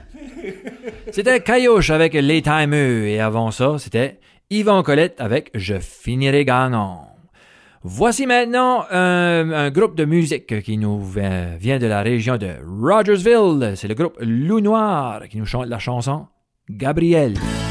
C'était Caillouche avec Les Timeux. Et avant ça, c'était Yvan Colette avec Je finirai gagnant. Voici maintenant un groupe de musique qui nous vient de la région de Rogersville. C'est le groupe Loup Noir qui nous chante la chanson Gabriel.